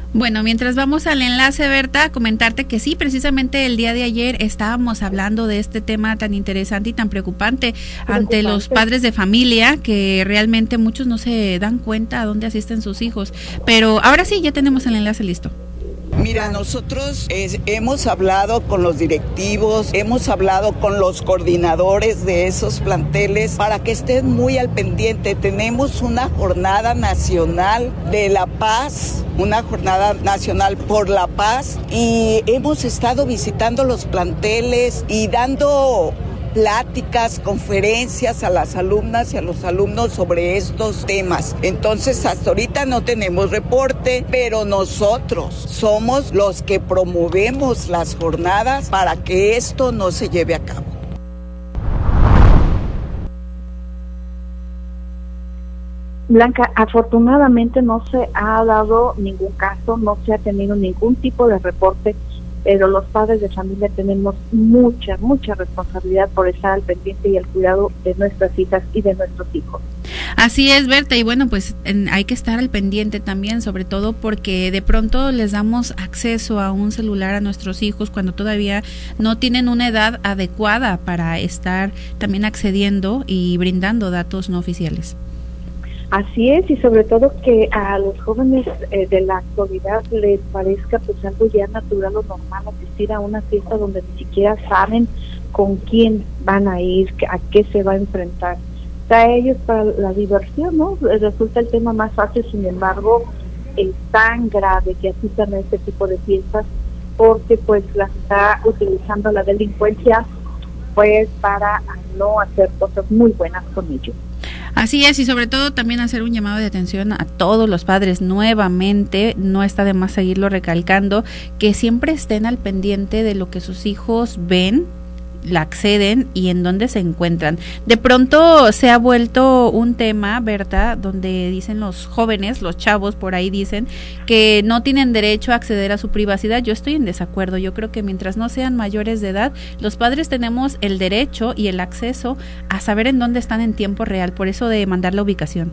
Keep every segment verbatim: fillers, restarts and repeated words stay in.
Bueno, mientras vamos al enlace, Berta, comentarte que sí, precisamente el día de ayer estábamos hablando de este tema tan interesante y tan preocupante, preocupante ante los padres de familia, que realmente muchos no se dan cuenta a dónde asisten sus hijos. Pero ahora sí, ya tenemos el enlace listo. Mira, nosotros eh, hemos hablado con los directivos, hemos hablado con los coordinadores de esos planteles para que estén muy al pendiente. Tenemos una jornada nacional de la paz, una jornada nacional por la paz, y hemos estado visitando los planteles y dando pláticas, conferencias a las alumnas y a los alumnos sobre estos temas. Entonces, hasta ahorita no tenemos reporte, pero nosotros somos los que promovemos las jornadas para que esto no se lleve a cabo. Blanca, afortunadamente no se ha dado ningún caso, no se ha tenido ningún tipo de reporte, pero los padres de familia tenemos mucha, mucha responsabilidad por estar al pendiente y al cuidado de nuestras hijas y de nuestros hijos. Así es, Berta, y bueno, pues en, hay que estar al pendiente también, sobre todo porque de pronto les damos acceso a un celular a nuestros hijos cuando todavía no tienen una edad adecuada para estar también accediendo y brindando datos no oficiales. Así es, y sobre todo que a los jóvenes eh, de la actualidad les parezca pues algo ya natural o normal asistir a una fiesta donde ni siquiera saben con quién van a ir, a qué se va a enfrentar. O sea, ellos para la diversión, ¿no? Resulta el tema más fácil, sin embargo, es tan grave que asistan a este tipo de fiestas porque pues las está utilizando la delincuencia pues para no hacer cosas muy buenas con ellos. Así es, y sobre todo también hacer un llamado de atención a todos los padres nuevamente, no está de más seguirlo recalcando, que siempre estén al pendiente de lo que sus hijos ven, la acceden y en dónde se encuentran. De pronto se ha vuelto un tema, Berta, donde dicen los jóvenes, los chavos por ahí dicen que no tienen derecho a acceder a su privacidad. Yo estoy en desacuerdo. Yo creo que mientras no sean mayores de edad, los padres tenemos el derecho y el acceso a saber en dónde están en tiempo real, por eso de mandar la ubicación.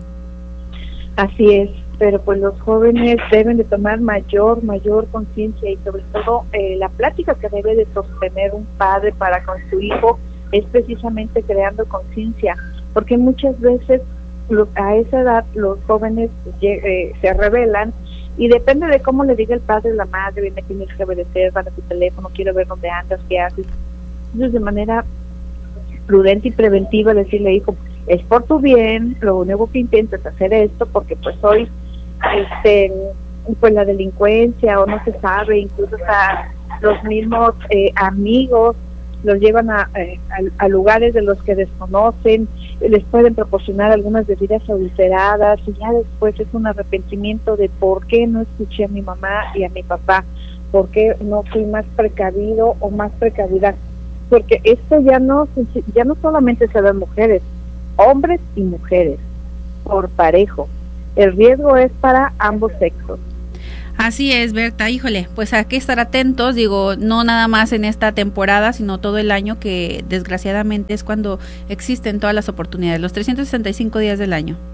Así es, pero pues los jóvenes deben de tomar mayor, mayor conciencia y sobre todo eh, la plática que debe de sostener un padre para con su hijo es precisamente creando conciencia, porque muchas veces lo, a esa edad los jóvenes eh, se rebelan y depende de cómo le diga el padre o la madre, me tienes que obedecer, van a tu teléfono, quiero ver dónde andas, qué haces. Entonces de manera prudente y preventiva decirle, hijo, es por tu bien, lo único que intento es hacer esto porque pues hoy este pues la delincuencia o no se sabe, incluso hasta los mismos eh, amigos los llevan a, eh, a, a lugares de los que desconocen, les pueden proporcionar algunas bebidas adulteradas y ya después es un arrepentimiento de por qué no escuché a mi mamá y a mi papá, por qué no fui más precavido o más precavida, porque esto ya no ya no solamente se ve en mujeres, hombres y mujeres por parejo. El riesgo es para ambos sexos. Así es, Berta, híjole, pues hay que estar atentos, digo, no nada más en esta temporada, sino todo el año, que desgraciadamente es cuando existen todas las oportunidades, los trescientos sesenta y cinco días del año.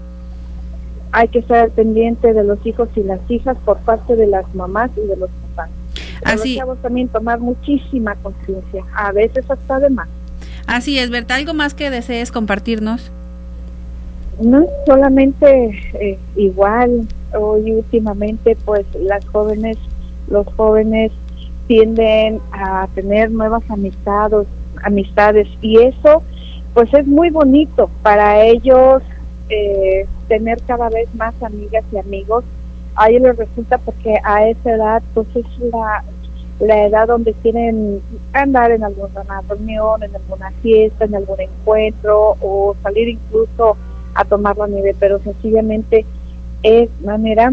Hay que estar pendiente de los hijos y las hijas por parte de las mamás y de los papás. Así. Los chavos también tomar muchísima conciencia, a veces hasta de más. Así es, Berta, ¿algo más que desees compartirnos? No, solamente eh, igual, hoy últimamente pues las jóvenes, los jóvenes tienden a tener nuevas amistades, amistades y eso pues es muy bonito para ellos eh, tener cada vez más amigas y amigos. A ellos les resulta porque a esa edad pues es la, la edad donde quieren andar en alguna reunión, en alguna fiesta, en algún encuentro o salir incluso a tomar la nieve, pero sencillamente es manera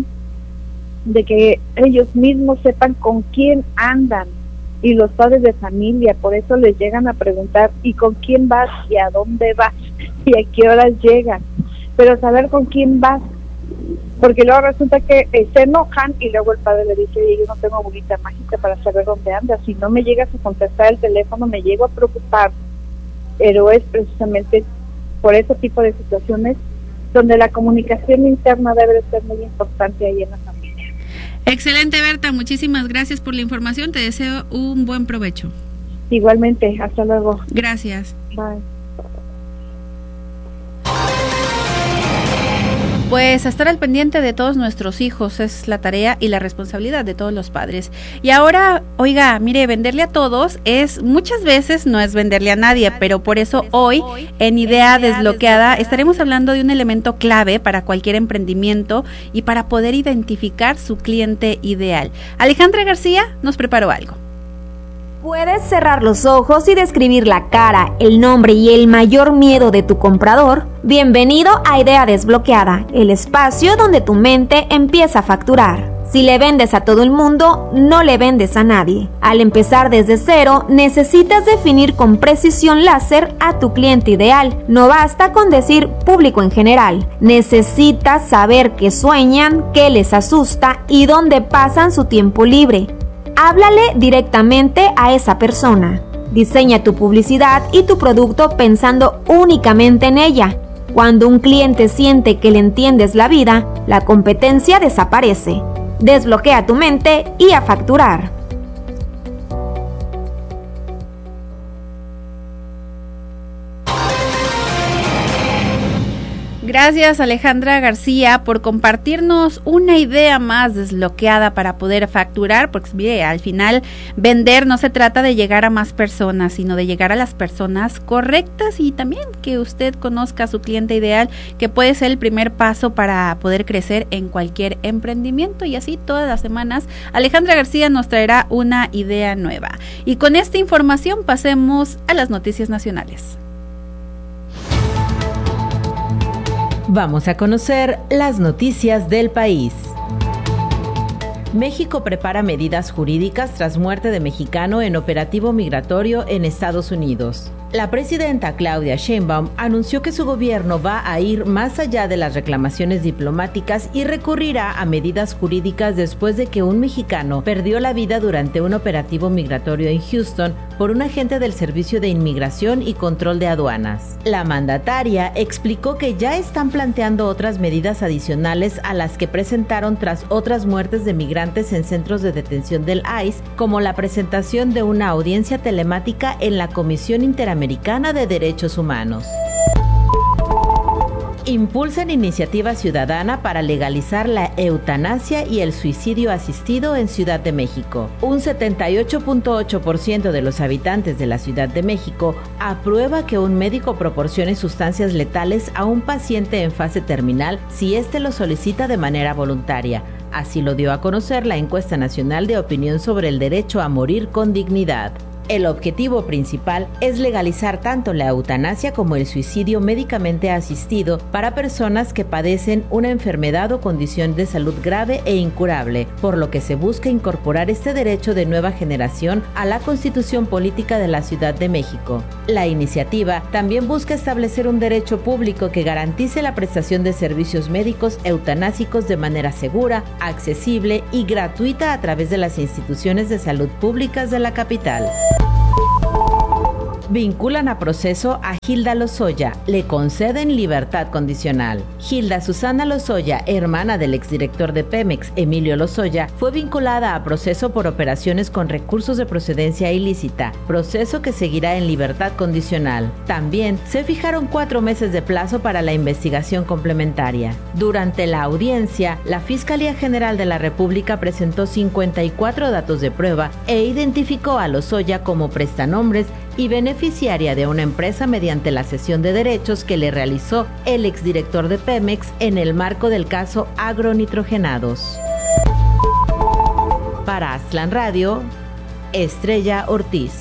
de que ellos mismos sepan con quién andan y los padres de familia, por eso les llegan a preguntar ¿y con quién vas? ¿Y a dónde vas? ¿Y a qué horas llegan? Pero saber con quién vas, porque luego resulta que eh, se enojan y luego el padre le dice, yo no tengo bolita mágica para saber dónde andas, si no me llegas a contestar el teléfono me llego a preocupar, pero es precisamente por ese tipo de situaciones donde la comunicación interna debe de ser muy importante ahí en la familia. Excelente, Berta, muchísimas gracias por la información, te deseo un buen provecho. Igualmente, hasta luego. Gracias. Bye. Pues estar al pendiente de todos nuestros hijos es la tarea y la responsabilidad de todos los padres. Y ahora, oiga, mire, venderle a todos es, muchas veces no es venderle a nadie, pero por eso hoy en Idea Desbloqueada estaremos hablando de un elemento clave para cualquier emprendimiento y para poder identificar su cliente ideal. Alejandra García nos preparó algo. Puedes cerrar los ojos y describir la cara, el nombre y el mayor miedo de tu comprador. Bienvenido a Idea Desbloqueada, el espacio donde tu mente empieza a facturar. Si le vendes a todo el mundo, no le vendes a nadie. Al empezar desde cero, necesitas definir con precisión láser a tu cliente ideal. No basta con decir público en general. Necesitas saber qué sueñan, qué les asusta y dónde pasan su tiempo libre. Háblale directamente a esa persona. Diseña tu publicidad y tu producto pensando únicamente en ella. Cuando un cliente siente que le entiendes la vida, la competencia desaparece. Desbloquea tu mente y a facturar. Gracias, Alejandra García, por compartirnos una idea más desbloqueada para poder facturar, porque mire, al final vender no se trata de llegar a más personas, sino de llegar a las personas correctas y también que usted conozca a su cliente ideal, que puede ser el primer paso para poder crecer en cualquier emprendimiento. Y así todas las semanas Alejandra García nos traerá una idea nueva. Y con esta información pasemos a las noticias nacionales. Vamos a conocer las noticias del país. México prepara medidas jurídicas tras muerte de mexicano en operativo migratorio en Estados Unidos. La presidenta Claudia Sheinbaum anunció que su gobierno va a ir más allá de las reclamaciones diplomáticas y recurrirá a medidas jurídicas después de que un mexicano perdió la vida durante un operativo migratorio en Houston por un agente del Servicio de Inmigración y Control de Aduanas. La mandataria explicó que ya están planteando otras medidas adicionales a las que presentaron tras otras muertes de migrantes en centros de detención del I C E, como la presentación de una audiencia telemática en la Comisión Interamericana de Derechos Humanos. Impulsan iniciativa ciudadana para legalizar la eutanasia y el suicidio asistido en Ciudad de México. Un setenta y ocho punto ocho por ciento de los habitantes de la Ciudad de México aprueba que un médico proporcione sustancias letales a un paciente en fase terminal si éste lo solicita de manera voluntaria. Así lo dio a conocer la encuesta nacional de opinión sobre el derecho a morir con dignidad. El objetivo principal es legalizar tanto la eutanasia como el suicidio médicamente asistido para personas que padecen una enfermedad o condición de salud grave e incurable, por lo que se busca incorporar este derecho de nueva generación a la Constitución Política de la Ciudad de México. La iniciativa también busca establecer un derecho público que garantice la prestación de servicios médicos eutanásicos de manera segura, accesible y gratuita a través de las instituciones de salud públicas de la capital. Vinculan a proceso a Hilda Lozoya, le conceden libertad condicional. Hilda Susana Lozoya, hermana del exdirector de Pemex, Emilio Lozoya, fue vinculada a proceso por operaciones con recursos de procedencia ilícita, proceso que seguirá en libertad condicional. También se fijaron cuatro meses de plazo para la investigación complementaria. Durante la audiencia, la Fiscalía General de la República presentó cincuenta y cuatro datos de prueba e identificó a Lozoya como prestanombres y beneficiaria de una empresa mediante la cesión de derechos que le realizó el exdirector de Pemex en el marco del caso Agronitrogenados. Para Aztlán Radio, Estrella Ortiz.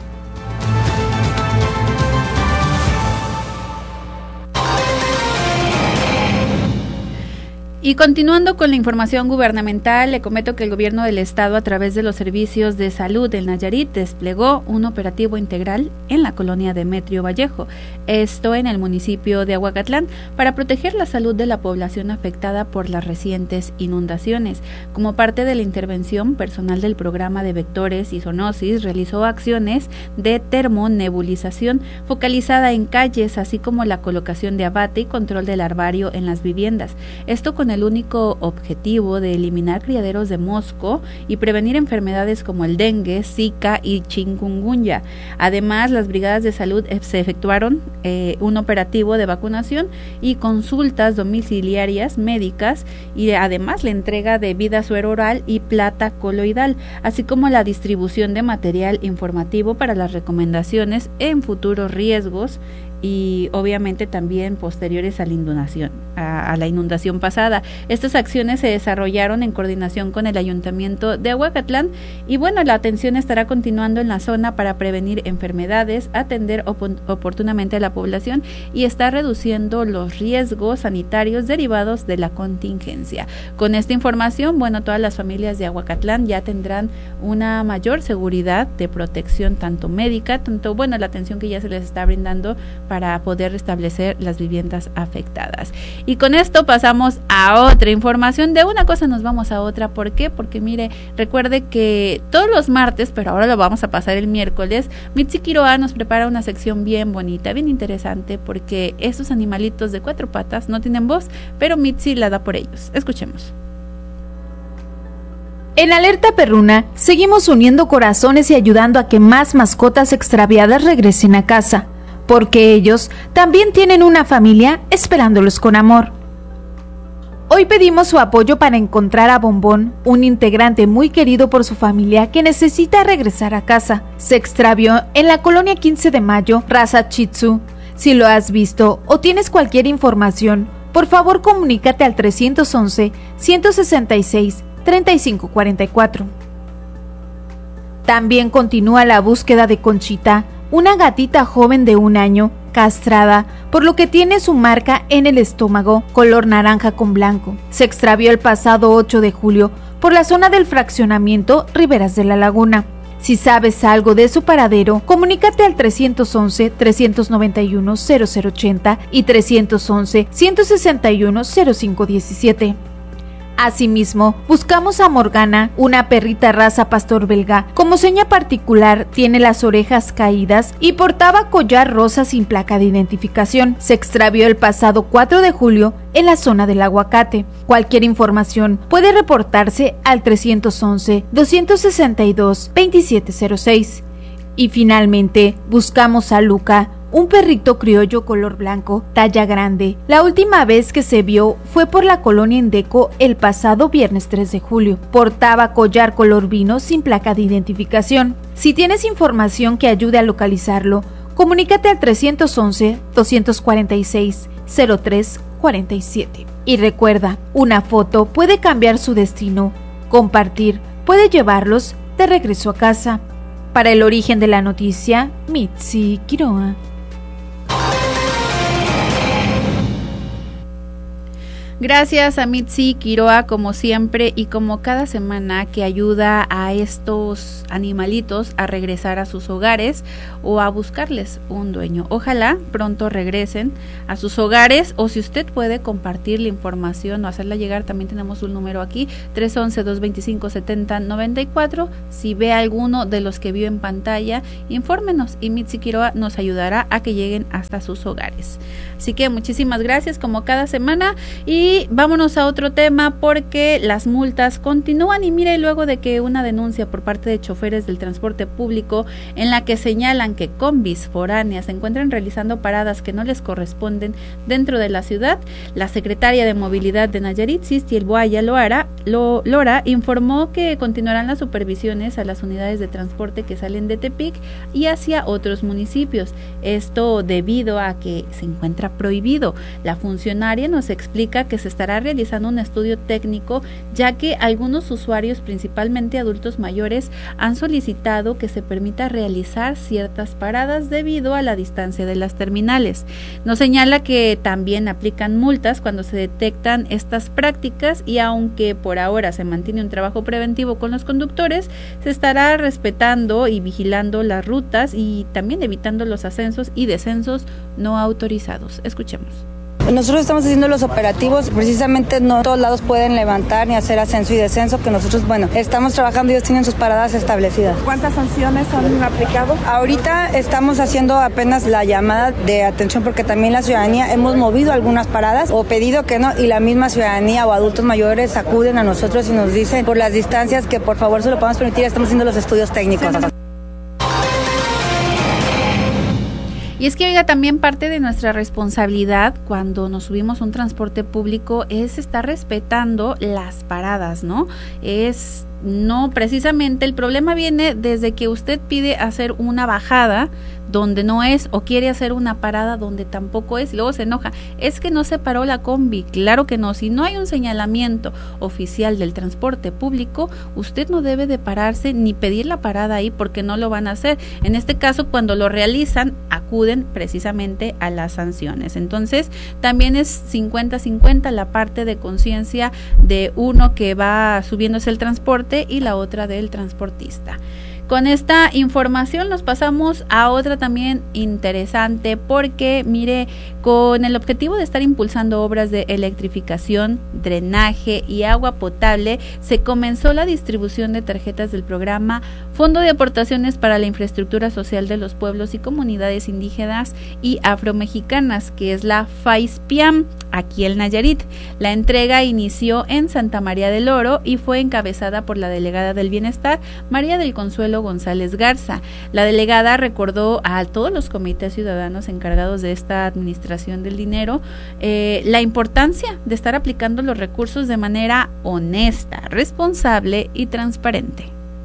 Y continuando con la información gubernamental, le comento que el gobierno del estado, a través de los servicios de salud del Nayarit, desplegó un operativo integral en la colonia Demetrio Vallejo, esto en el municipio de Ahuacatlán, para proteger la salud de la población afectada por las recientes inundaciones. Como parte de la intervención, personal del programa de vectores y zoonosis realizó acciones de termonebulización focalizada en calles, así como la colocación de abate y control del larvario en las viviendas. Esto con el el único objetivo de eliminar criaderos de mosco y prevenir enfermedades como el dengue, zika y chikungunya. Además, las brigadas de salud se efectuaron eh, un operativo de vacunación y consultas domiciliarias médicas, y además la entrega de vida suero oral y plata coloidal, así como la distribución de material informativo para las recomendaciones en futuros riesgos y obviamente también posteriores a la inundación, a, a la inundación pasada. Estas acciones se desarrollaron en coordinación con el Ayuntamiento de Ahuacatlán y bueno, la atención estará continuando en la zona para prevenir enfermedades, atender op- oportunamente a la población y estar reduciendo los riesgos sanitarios derivados de la contingencia. Con esta información, bueno, todas las familias de Ahuacatlán ya tendrán una mayor seguridad de protección tanto médica, tanto, bueno, la atención que ya se les está brindando para poder restablecer las viviendas afectadas. Y con esto pasamos a otra información. De una cosa nos vamos a otra. ¿Por qué? Porque mire, recuerde que todos los martes, pero ahora lo vamos a pasar el miércoles, Mitzi Quiroa nos prepara una sección bien bonita, bien interesante, porque estos animalitos de cuatro patas no tienen voz, pero Mitzi la da por ellos. Escuchemos. En Alerta Perruna, seguimos uniendo corazones y ayudando a que más mascotas extraviadas regresen a casa, porque ellos también tienen una familia esperándolos con amor. Hoy pedimos su apoyo para encontrar a Bombón, un integrante muy querido por su familia que necesita regresar a casa. Se extravió en la colonia quince de mayo, raza Shih Tzu. Si lo has visto o tienes cualquier información, por favor comunícate al trescientos once, ciento sesenta y seis, treinta y cinco cuarenta y cuatro. También continúa la búsqueda de Conchita, una gatita joven de un año, castrada, por lo que tiene su marca en el estómago, color naranja con blanco. Se extravió el pasado ocho de julio por la zona del fraccionamiento Riberas de la Laguna. Si sabes algo de su paradero, comunícate al trescientos once, trescientos noventa y uno, cero cero ochenta y trescientos once, ciento sesenta y uno, cero cinco diecisiete. Asimismo, buscamos a Morgana, una perrita raza pastor belga. Como seña particular, tiene las orejas caídas y portaba collar rosa sin placa de identificación. Se extravió el pasado cuatro de julio en la zona del Aguacate. Cualquier información puede reportarse al trescientos once, doscientos sesenta y dos, veintisiete cero seis. Y finalmente, buscamos a Luca, un perrito criollo color blanco, talla grande. La última vez que se vio fue por la colonia Indeco el pasado viernes tres de julio. Portaba collar color vino sin placa de identificación. Si tienes información que ayude a localizarlo, comunícate al trescientos once, doscientos cuarenta y seis, cero tres cuarenta y siete. Y recuerda, una foto puede cambiar su destino. Compartir puede llevarlos de regreso a casa. Para el origen de la noticia, Mitzi Quiroa. Gracias a Mitzi Quiroa, como siempre y como cada semana, que ayuda a estos animalitos a regresar a sus hogares o a buscarles un dueño. Ojalá pronto regresen a sus hogares, o si usted puede compartir la información o hacerla llegar, también tenemos un número aquí, tres once, dos veinticinco, setenta noventa y cuatro. Si ve alguno de los que vio en pantalla, infórmenos y Mitzi Quiroa nos ayudará a que lleguen hasta sus hogares. Así que muchísimas gracias como cada semana, y vámonos a otro tema, porque las multas continúan. Y mire, luego de que una denuncia por parte de choferes del transporte público en la que señalan que combis foráneas se encuentran realizando paradas que no les corresponden dentro de la ciudad, la secretaria de Movilidad de Nayarit, Sistiel Boaya Lora, Lo, Lora, informó que continuarán las supervisiones a las unidades de transporte que salen de Tepic y hacia otros municipios. Esto debido a que se encuentra prohibido. La funcionaria nos explica que se estará realizando un estudio técnico, ya que algunos usuarios, principalmente adultos mayores, han solicitado que se permita realizar ciertas paradas debido a la distancia de las terminales. Nos señala que también aplican multas cuando se detectan estas prácticas, y aunque por ahora se mantiene un trabajo preventivo con los conductores, se estará respetando y vigilando las rutas y también evitando los ascensos y descensos no autorizados. Escuchemos. Nosotros estamos haciendo los operativos, precisamente no todos lados pueden levantar ni hacer ascenso y descenso, que nosotros, bueno, estamos trabajando y ellos tienen sus paradas establecidas. ¿Cuántas sanciones han aplicado? Ahorita estamos haciendo apenas la llamada de atención porque también la ciudadanía hemos movido algunas paradas o pedido que no, y la misma ciudadanía o adultos mayores acuden a nosotros y nos dicen por las distancias que por favor se lo podamos permitir. Estamos haciendo los estudios técnicos. Y es que, oiga, también parte de nuestra responsabilidad cuando nos subimos a un transporte público es estar respetando las paradas, ¿no? Es no, precisamente el problema viene desde que usted pide hacer una bajada donde no es o quiere hacer una parada donde tampoco es y luego se enoja. Es que no se paró la combi, claro que no. Si no hay un señalamiento oficial del transporte público, usted no debe de pararse ni pedir la parada ahí porque no lo van a hacer. En este caso, cuando lo realizan, acuden precisamente a las sanciones. Entonces, también es cincuenta cincuenta la parte de conciencia de uno que va subiéndose el transporte y la otra del transportista. Con esta información nos pasamos a otra también interesante porque, mire, con el objetivo de estar impulsando obras de electrificación, drenaje y agua potable, se comenzó la distribución de tarjetas del programa Fondo de Aportaciones para la Infraestructura Social de los Pueblos y Comunidades Indígenas y Afromexicanas, que es la FAISPIAM, aquí en Nayarit. La entrega inició en Santa María del Oro y fue encabezada por la delegada del Bienestar, María del Consuelo González Garza. La delegada recordó a todos los comités ciudadanos encargados de esta administración del dinero eh, la importancia de estar aplicando los recursos de manera honesta, responsable y transparente.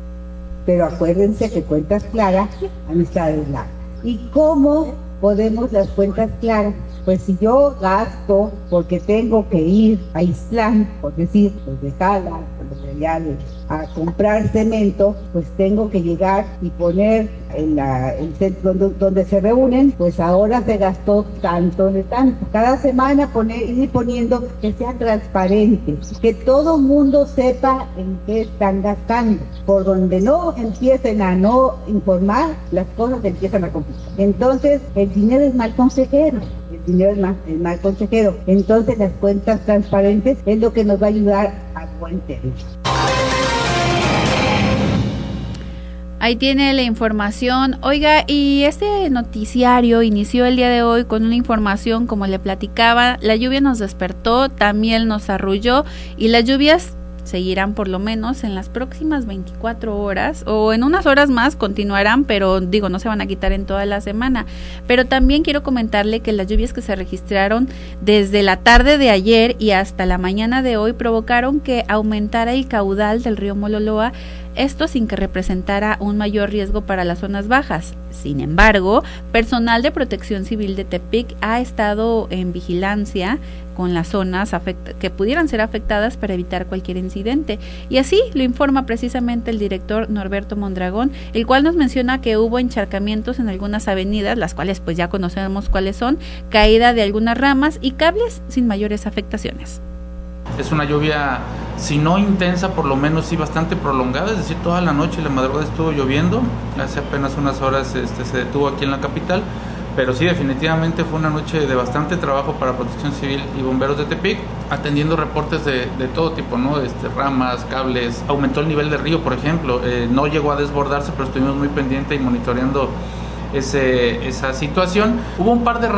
Pero acuérdense que cuentas claras, amistades largas. ¿Y cómo podemos las cuentas claras? Pues si yo gasto porque tengo que ir a Islán, por decir, pues de Jala, los cereales, a comprar cemento, pues tengo que llegar y poner en la, el centro donde, donde se reúnen, pues ahora se gastó tanto de tanto. Cada semana poner, ir poniendo que sea transparente, que todo mundo sepa en qué están gastando. Por donde no empiecen a no informar, las cosas empiezan a complicar. Entonces, el dinero es mal consejero. El dinero es mal, es mal consejero. Entonces, las cuentas transparentes es lo que nos va a ayudar a buen término. Ahí tiene la información. Oiga, y este noticiario inició el día de hoy con una información, como le platicaba, la lluvia nos despertó, también nos arrulló, y las lluvias seguirán por lo menos en las próximas veinticuatro horas o en unas horas más continuarán, pero digo, no se van a quitar en toda la semana. Pero también quiero comentarle que las lluvias que se registraron desde la tarde de ayer y hasta la mañana de hoy provocaron que aumentara el caudal del río Mololoa, esto sin que representara un mayor riesgo para las zonas bajas. Sin embargo, personal de Protección Civil de Tepic ha estado en vigilancia con las zonas afect- que pudieran ser afectadas para evitar cualquier incidente. Y así lo informa precisamente el director Norberto Mondragón, el cual nos menciona que hubo encharcamientos en algunas avenidas, las cuales pues ya conocemos cuáles son, caída de algunas ramas y cables sin mayores afectaciones. Es una lluvia, si no intensa, por lo menos sí bastante prolongada, es decir, toda la noche y la madrugada estuvo lloviendo. Hace apenas unas horas este, se detuvo aquí en la capital, pero sí, definitivamente fue una noche de bastante trabajo para Protección Civil y Bomberos de Tepic, atendiendo reportes de, de todo tipo, ¿no? Este, ramas, cables, aumentó el nivel del río, por ejemplo, eh, no llegó a desbordarse, pero estuvimos muy pendientes y monitoreando ese, esa situación. Hubo un par de